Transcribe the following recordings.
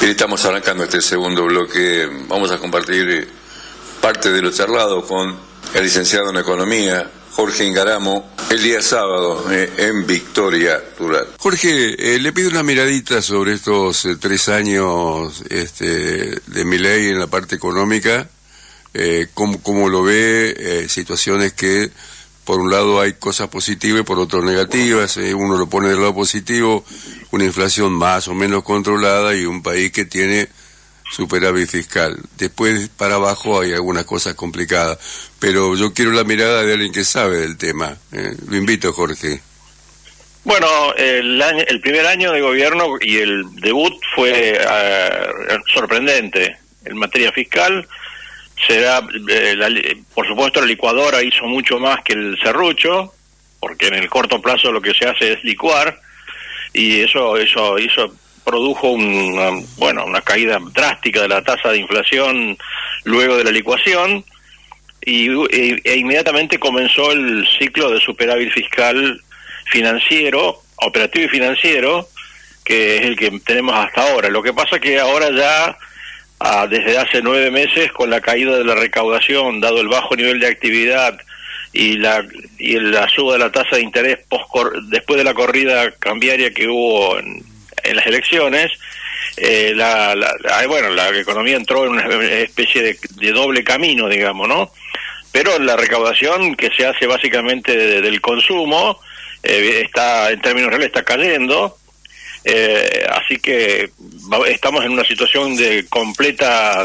Estamos arrancando este segundo bloque. Vamos a compartir parte de lo charlado con el licenciado en Economía, Jorge Ingaramo, el día sábado en Victoria Rural. Jorge, le pido una miradita sobre estos 3 años de Milei en la parte económica. ¿Cómo lo ve? Situaciones que por un lado hay cosas positivas y por otro negativas. Uno lo pone del lado positivo, una inflación más o menos controlada y un país que tiene superávit fiscal. Después para abajo hay algunas cosas complicadas, pero yo quiero la mirada de alguien que sabe del tema. Lo invito, Jorge. Bueno, el primer año de gobierno y el debut fue sorprendente en materia fiscal. Por supuesto, la licuadora hizo mucho más que el serrucho, porque en el corto plazo lo que se hace es licuar, y eso produjo una caída drástica de la tasa de inflación luego de la licuación, e inmediatamente comenzó el ciclo de superávit fiscal financiero, operativo y financiero, que es el que tenemos hasta ahora. Lo que pasa es que ahora ya, desde hace 9 meses, con la caída de la recaudación, dado el bajo nivel de actividad y la suba de la tasa de interés después de la corrida cambiaria que hubo en las elecciones, la economía entró en una especie de doble camino, digamos, ¿no? Pero la recaudación, que se hace básicamente del consumo, en términos reales está cayendo. Así que estamos en una situación de completa,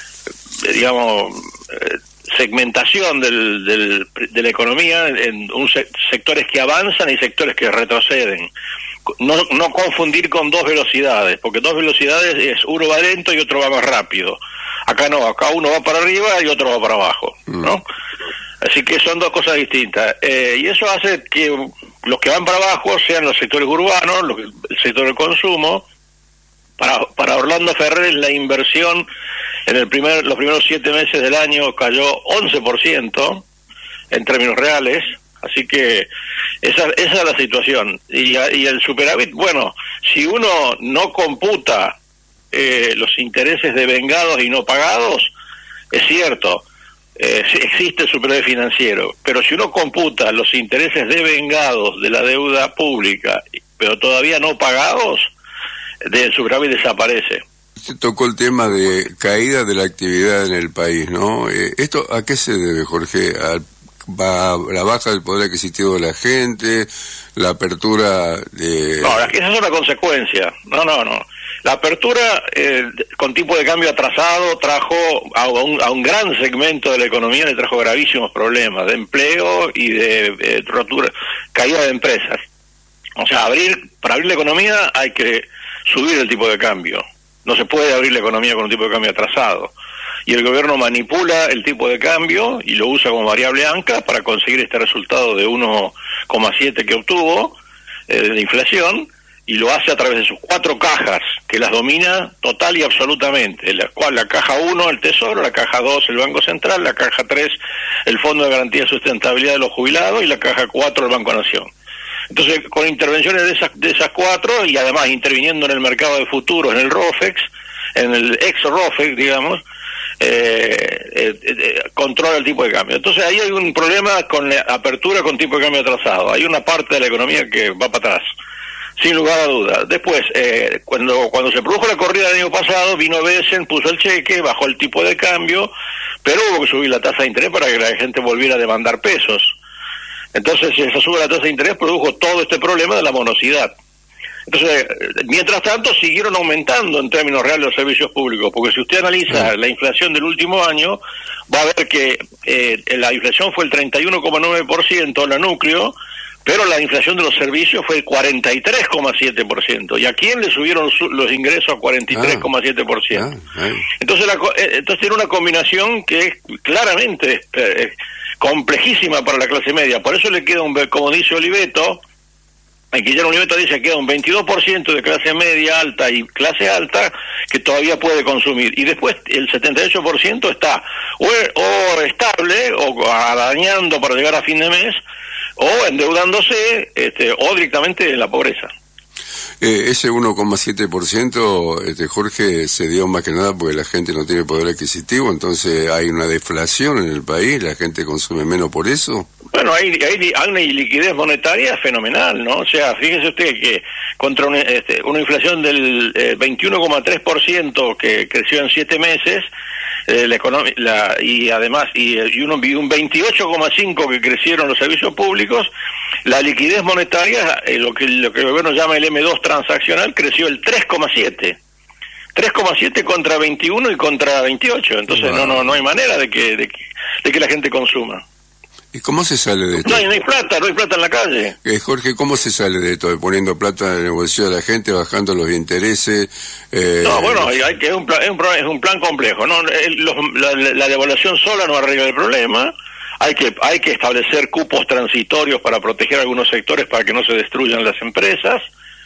segmentación de la economía en sectores que avanzan y sectores que retroceden. No confundir con 2 velocidades, porque 2 velocidades es uno va lento y otro va más rápido. Acá no, acá uno va para arriba y otro va para abajo, ¿no? Así que son 2 cosas distintas. Y eso hace que los que van para abajo sean los sectores urbanos, el sector del consumo. Para Orlando Ferrer, la inversión en los primeros 7 meses del año cayó 11% en términos reales. Así que esa es la situación. Y el superávit, bueno, si uno no computa los intereses devengados y no pagados, es cierto, existe el superávit financiero, pero si uno computa los intereses devengados de la deuda pública, pero todavía no pagados, el superávit desaparece. Se tocó el tema de caída de la actividad en el país, ¿no? ¿Esto a qué se debe, Jorge? ¿La baja del poder adquisitivo de la gente? ¿La apertura de...? No, esa es una consecuencia. No. La apertura con tipo de cambio atrasado trajo a un gran segmento de la economía, le trajo gravísimos problemas de empleo y de rotura, caída de empresas. O sea, para abrir la economía hay que subir el tipo de cambio. No se puede abrir la economía con un tipo de cambio atrasado. Y el gobierno manipula el tipo de cambio y lo usa como variable ancla para conseguir este resultado de 1,7 que obtuvo de inflación, y lo hace a través de sus 4 cajas, que las domina total y absolutamente, la caja 1, el Tesoro, la caja 2, el Banco Central, la caja 3, el Fondo de Garantía de Sustentabilidad de los Jubilados, y la caja 4, el Banco Nación. Entonces, con intervenciones de esas 4, y además interviniendo en el mercado de futuros, en el ROFEX, en el ex-ROFEX, digamos, controla el tipo de cambio. Entonces ahí hay un problema con la apertura con tipo de cambio atrasado. Hay una parte de la economía que va para atrás, sin lugar a dudas. Después, cuando se produjo la corrida del año pasado, vino Besen, puso el cheque, bajó el tipo de cambio, pero hubo que subir la tasa de interés para que la gente volviera a demandar pesos. Entonces, esa suba de la tasa de interés produjo todo este problema de la morosidad. Entonces, mientras tanto, siguieron aumentando en términos reales los servicios públicos, porque si usted analiza la inflación del último año, va a ver que la inflación fue el 31,9%, la núcleo, pero la inflación de los servicios fue el 43,7%. ¿Y a quién le subieron los ingresos a 43,7%? Entonces tiene una combinación que es claramente complejísima para la clase media. Por eso le queda como dice Oliveto, Guillermo Oliveto dice que queda un 22% de clase media alta y clase alta que todavía puede consumir, y después el 78% está o estable o arañando para llegar a fin de mes, o endeudándose, o directamente en la pobreza. Ese 1,7%, Jorge, se dio más que nada porque la gente no tiene poder adquisitivo, entonces hay una deflación en el país, la gente consume menos por eso. Bueno, hay una liquidez monetaria fenomenal, ¿no? O sea, fíjese usted que contra una inflación del 21,3% que creció en 7 meses, y además un 28,5% que crecieron los servicios públicos, la liquidez monetaria, lo que el gobierno llama el M2 transaccional, creció el 3,7%. 3,7 contra 21 y contra 28, entonces no hay manera de que la gente consuma. ¿Y cómo se sale de esto? No hay plata en la calle. Jorge, ¿cómo se sale de esto? Poniendo plata en el bolsillo de la gente, bajando los intereses. No, bueno, es un plan complejo. No, la devaluación sola no arregla el problema. Hay que establecer cupos transitorios para proteger algunos sectores para que no se destruyan las empresas.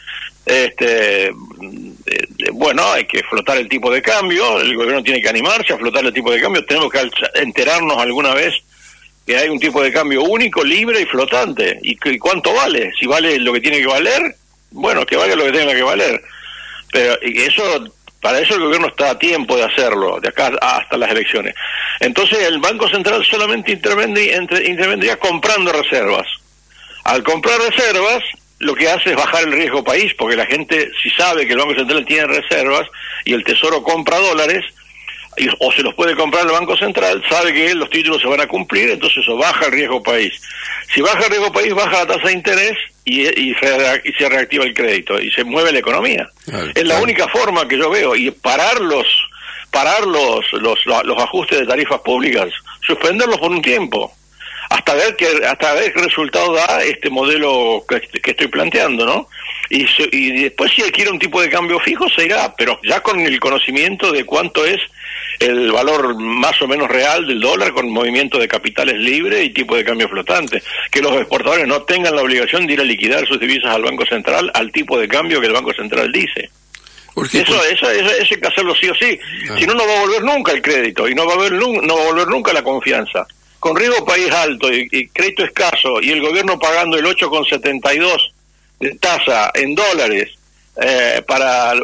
Bueno, hay que flotar el tipo de cambio. El gobierno tiene que animarse a flotar el tipo de cambio. Tenemos que enterarnos alguna vez que hay un tipo de cambio único, libre y flotante. ¿Y cuánto vale? Si vale lo que tiene que valer, bueno, que valga lo que tenga que valer. Pero para eso el gobierno está a tiempo de hacerlo, de acá hasta las elecciones. Entonces el Banco Central solamente intervendría comprando reservas. Al comprar reservas, lo que hace es bajar el riesgo país, porque la gente, si sabe que el Banco Central tiene reservas y el Tesoro compra dólares, o se los puede comprar el Banco Central, sabe que los títulos se van a cumplir, entonces eso baja el riesgo país. Si baja el riesgo país, baja la tasa de interés y se reactiva el crédito y se mueve la economía. Es la única forma que yo veo. Y parar los ajustes de tarifas públicas, suspenderlos por un tiempo, hasta ver qué resultado da este modelo que estoy planteando, ¿no? Y después, si adquiere un tipo de cambio fijo, se irá, pero ya con el conocimiento de cuánto es el valor más o menos real del dólar, con movimiento de capitales libre y tipo de cambio flotante. Que los exportadores no tengan la obligación de ir a liquidar sus divisas al Banco Central al tipo de cambio que el Banco Central dice. Eso hay que hacerlo sí o sí. Si no, no va a volver nunca el crédito y no va a volver nunca la confianza. Con riesgo país alto y crédito escaso y el gobierno pagando el 8,72 de tasa en dólares para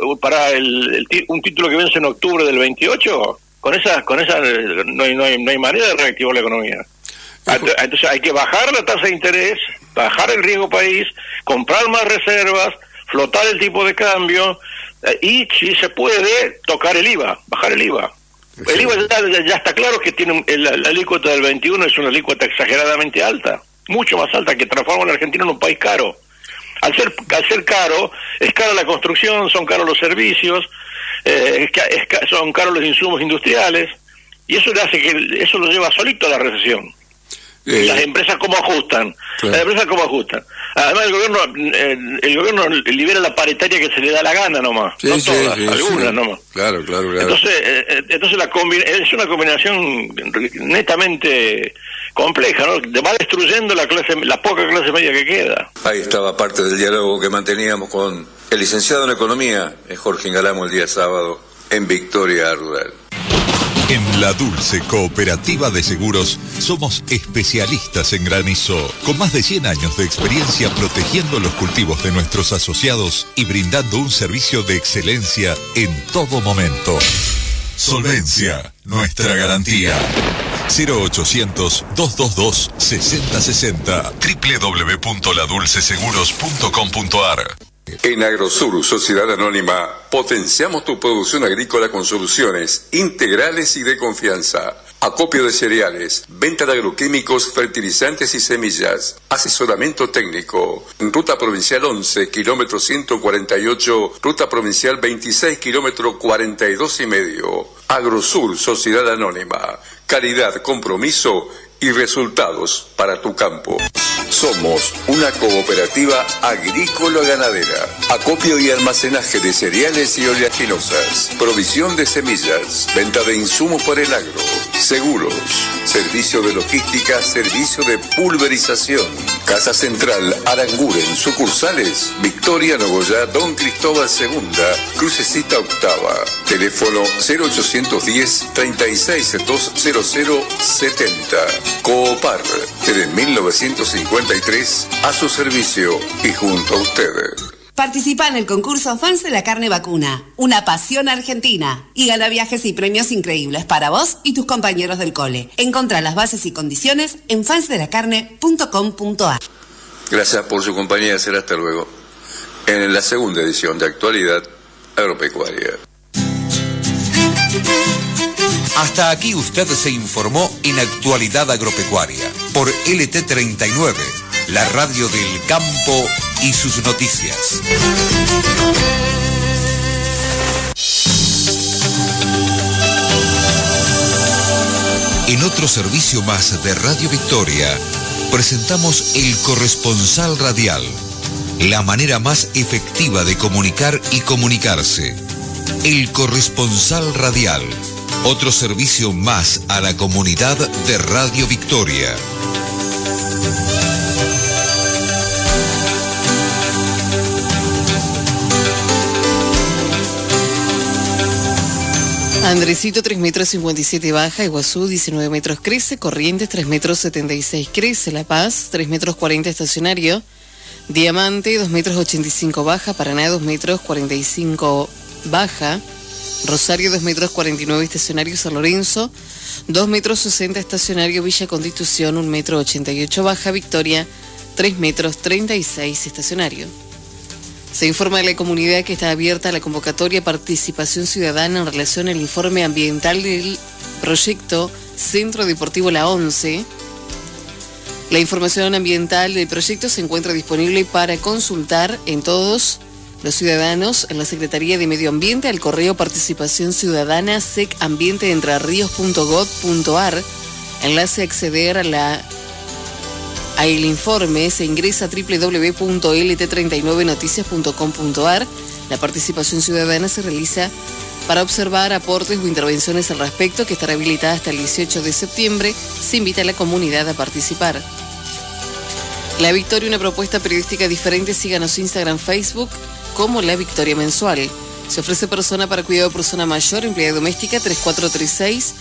un título que vence en octubre del 28, con esa no hay manera de reactivar la economía. Entonces hay que bajar la tasa de interés, bajar el riesgo país, comprar más reservas, flotar el tipo de cambio y, si se puede, tocar el IVA, bajar el IVA. El IVA ya está claro que tiene la alícuota del 21 es una alícuota exageradamente alta, mucho más alta, que transforma a la Argentina en un país caro. Al ser caro, es cara la construcción, son caros los servicios, son caros los insumos industriales, y eso le hace eso lo lleva solito a la recesión. Las empresas cómo ajustan. Claro. Las empresas cómo ajustan. Además el gobierno libera la paritaria que se le da la gana nomás, no todas, algunas nomás. Claro. Entonces es una combinación netamente compleja, ¿no? Va destruyendo la poca clase media que queda. Ahí estaba parte del diálogo que manteníamos con el licenciado en Economía, Jorge Ingaramo, el día sábado en Victoria Rural. En La Dulce Cooperativa de Seguros somos especialistas en granizo, con más de 100 años de experiencia protegiendo los cultivos de nuestros asociados y brindando un servicio de excelencia en todo momento. Solvencia, nuestra garantía. 0800-222-6060 www.ladulceseguros.com.ar. En Agrosur, Sociedad Anónima, potenciamos tu producción agrícola con soluciones integrales y de confianza. Acopio de cereales, venta de agroquímicos, fertilizantes y semillas, asesoramiento técnico. Ruta Provincial 11, kilómetro 148, Ruta Provincial 26, kilómetro 42,5. Agrosur, Sociedad Anónima. Calidad, compromiso y resultados para tu campo. Somos una cooperativa agrícola-ganadera. Acopio y almacenaje de cereales y oleaginosas. Provisión de semillas. Venta de insumos para el agro. Seguros. Servicio de logística. Servicio de pulverización. Casa Central Aranguren. Sucursales Victoria, Nogoyá, Don Cristóbal II, Crucecita Octava. Teléfono 0810-36-20070. Coopar. Desde 1953 a su servicio y junto a ustedes. Participa en el concurso Fans de la Carne Vacuna, una pasión argentina, y gana viajes y premios increíbles para vos y tus compañeros del cole. Encontrá las bases y condiciones en fansdelacarne.com.ar. Gracias por su compañía. Será hasta luego en la segunda edición de Actualidad Agropecuaria. Hasta aquí usted se informó en Actualidad Agropecuaria por LT39, la radio del campo y sus noticias. En otro servicio más de Radio Victoria, presentamos El Corresponsal Radial, la manera más efectiva de comunicar y comunicarse. El Corresponsal Radial, otro servicio más a la comunidad de Radio Victoria. Andresito 3 metros 57 baja, Iguazú 19 metros crece, Corrientes 3 metros 76 crece, La Paz 3 metros 40 estacionario, Diamante 2 metros 85 baja, Paraná 2 metros 45 baja, Rosario 2 metros 49 estacionario, San Lorenzo 2 metros 60 estacionario, Villa Constitución 1 metro 88 baja, Victoria 3 metros 36 estacionario. Se informa a la comunidad que está abierta la convocatoria Participación Ciudadana en relación al informe ambiental del proyecto Centro Deportivo La Once. La información ambiental del proyecto se encuentra disponible para consultar en todos los ciudadanos en la Secretaría de Medio Ambiente al correo participación ciudadana secambienteentrerrios.gov.ar. Enlace a acceder al informe se ingresa a www.lt39noticias.com.ar. La participación ciudadana se realiza para observar aportes o intervenciones al respecto, que estará habilitada hasta el 18 de septiembre. Se invita a la comunidad a participar. La Victoria, una propuesta periodística diferente. Síganos Instagram, Facebook como La Victoria Mensual. Se ofrece persona para cuidado de persona mayor, empleada doméstica 3436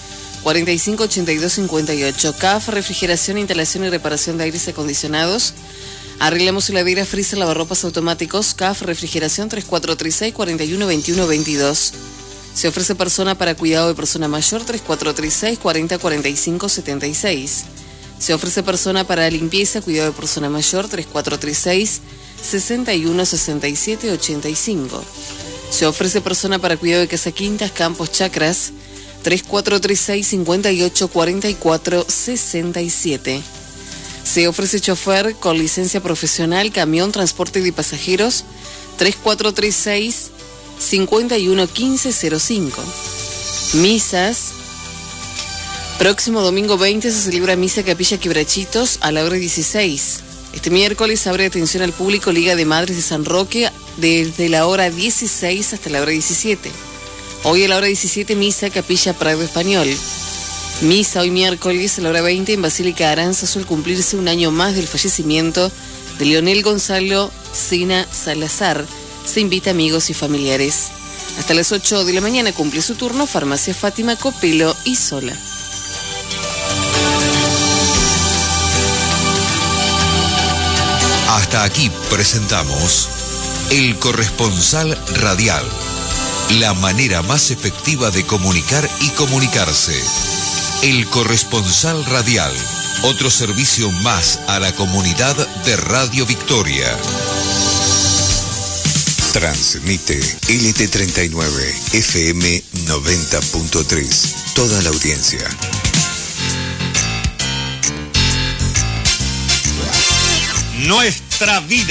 458258. CAF, refrigeración, instalación y reparación de aires acondicionados. Arreglamos heladeras, freezer, lavarropas automáticos. CAF, refrigeración 3436 412122. Se ofrece persona para cuidado de persona mayor 3436 404576. Se ofrece persona para limpieza, cuidado de persona mayor 3436 616785. Se ofrece persona para cuidado de casa quintas, campos, chacras 3436 58 44 67. Se ofrece chofer con licencia profesional, camión, transporte de pasajeros 3436 51 1505. Misas. Próximo domingo 20 se celebra misa Capilla Quebrachitos a la hora 16. Este miércoles abre atención al público Liga de Madres de San Roque desde la hora 16 hasta la hora 17. Hoy a la hora 17, misa Capilla Prado Español. Misa hoy miércoles a la hora 20 en Basílica Aránzazu, al cumplirse un año más del fallecimiento de Leonel Gonzalo Sina Salazar. Se invita a amigos y familiares. Hasta las 8 de la mañana cumple su turno Farmacia Fátima, Copelo y Sola. Hasta aquí presentamos El Corresponsal Radial, la manera más efectiva de comunicar y comunicarse. El Corresponsal Radial, otro servicio más a la comunidad de Radio Victoria. Transmite LT39 FM 90.3. Toda la audiencia. Nuestra vida.